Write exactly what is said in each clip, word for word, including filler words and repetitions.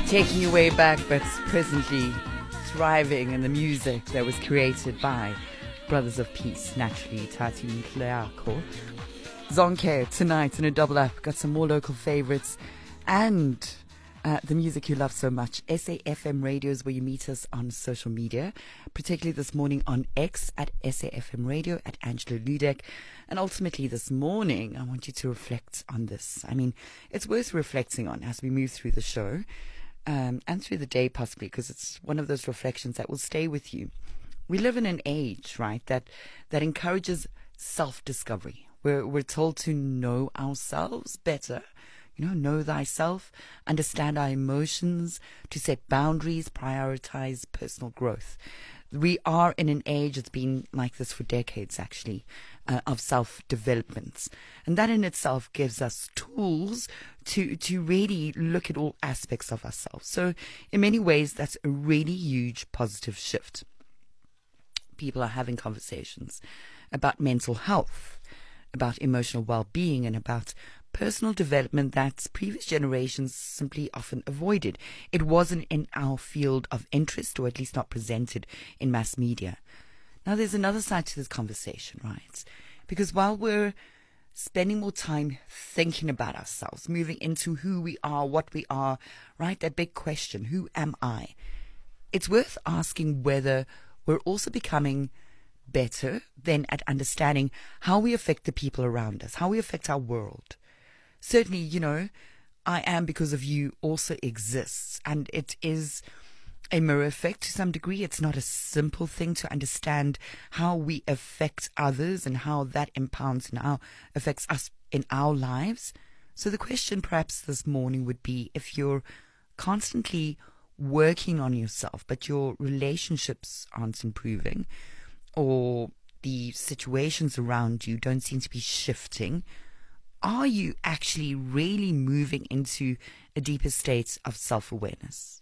taking you way back, but presently thriving in the music that was created by Brothers of Peace, naturally, Tati Mhleako. Zonke tonight in a double up. Got some more local favorites and uh, the music you love so much. S A F M Radio is where you meet us on social media, particularly this morning on X at S A F M Radio, at Angela Ludek. And ultimately this morning, I want you to reflect on this. I mean, it's worth reflecting on as we move through the show um, and through the day possibly, because it's one of those reflections that will stay with you. We live in an age, right, that that encourages self-discovery. We're, we're told to know ourselves better, you know, know thyself, understand our emotions, to set boundaries, prioritize personal growth. We are in an age, it's been like this for decades actually, uh, of self-development. And that in itself gives us tools to, to really look at all aspects of ourselves. So in many ways, that's a really huge positive shift. People are having conversations about mental health, about emotional well-being, and about personal development that previous generations simply often avoided. It wasn't in our field of interest, or at least not presented in mass media. Now, there's another side to this conversation, right? Because while we're spending more time thinking about ourselves, moving into who we are, what we are, right? That big question, who am I? It's worth asking whether we're also becoming better then at understanding how we affect the people around us, how we affect our world. Certainly, you know, I am because of you also exists, and it is a mirror effect to some degree. It's not a simple thing to understand how we affect others and how that impounds and how affects us in our lives. So the question perhaps this morning would be, if you're constantly working on yourself, but your relationships aren't improving, or the situations around you don't seem to be shifting, are you actually really moving into a deeper state of self-awareness?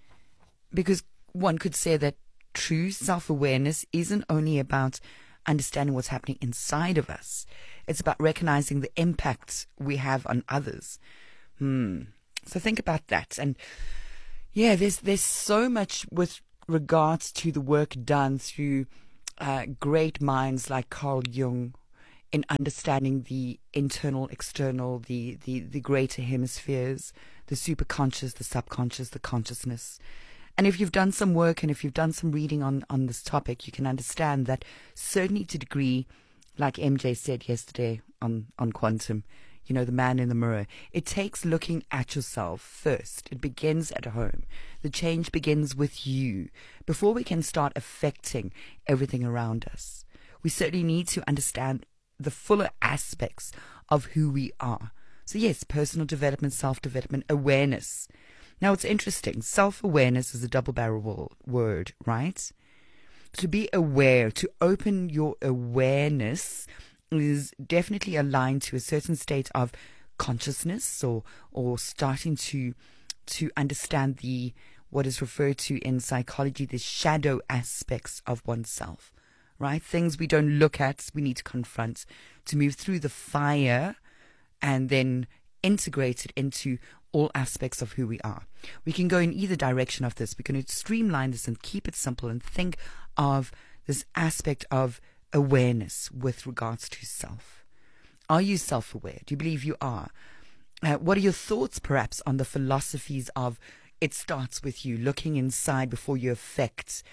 Because one could say that true self-awareness isn't only about understanding what's happening inside of us. It's about recognizing the impact we have on others. Hmm. So think about that. And yeah, there's there's so much with regards to the work done through uh, great minds like Carl Jung in understanding the internal, external, the, the, the greater hemispheres, the superconscious, the subconscious, the consciousness. And if you've done some work and if you've done some reading on, on this topic, you can understand that certainly to a degree, like M J said yesterday on, on Quantum, you know, the man in the mirror, it takes looking at yourself first. It begins at home. The change begins with you before we can start affecting everything around us. We certainly need to understand the fuller aspects of who we are. So yes, personal development, self-development, awareness. Now it's interesting. Self-awareness is a double-barrel word, right? To be aware, to open your awareness is definitely aligned to a certain state of consciousness, or or starting to to understand the what is referred to in psychology, the shadow aspects of oneself. Right? Things we don't look at, we need to confront to move through the fire and then integrate it into all aspects of who we are. We can go in either direction of this. We're going to streamline this and keep it simple and think of this aspect of awareness with regards to self. Are you self-aware? Do you believe you are? Uh, what are your thoughts perhaps on the philosophies of it starts with you, looking inside before you affect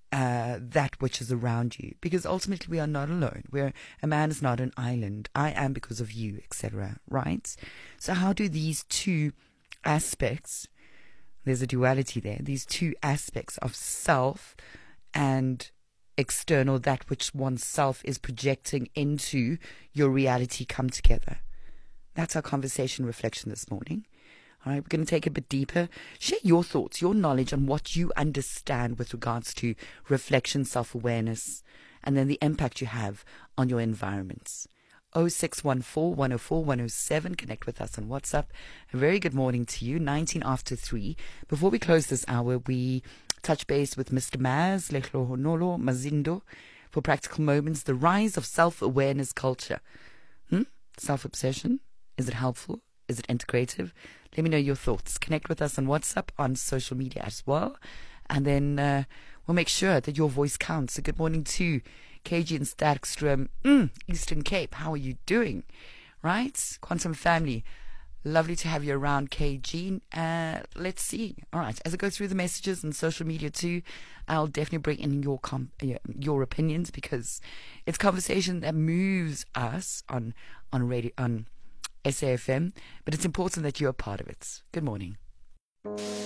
Uh, that which is around you? Because ultimately we are not alone. We're, a man is not an island. I am because of you, et cetera. Right? So how do these two aspects, there's a duality there, these two aspects of self and external, that which oneself is projecting into your reality, come together? That's our conversation reflection this morning. All right, we're going to take a bit deeper. Share your thoughts, your knowledge on what you understand with regards to reflection, self-awareness, and then the impact you have on your environments. oh six one four, one oh four, one oh seven. Connect with us on WhatsApp. A very good morning to you. nineteen after three. Before we close this hour, we touch base with Mister Maz Lehlohonolo Mazindo for Practical Moments, the rise of self-awareness culture. Hmm? Self-obsession? Is it helpful? Is it integrative? Let me know your thoughts. Connect with us on WhatsApp, on social media as well. And then uh, we'll make sure that your voice counts. So good morning to K G in Sterkstrom, mm, Eastern Cape. How are you doing? Right? Quantum family. Lovely to have you around, K G. Uh, let's see. All right. As I go through the messages and social media too, I'll definitely bring in your com- your opinions, because it's conversation that moves us on on radio on S A F M. But it's important that you're a part of it. Good morning.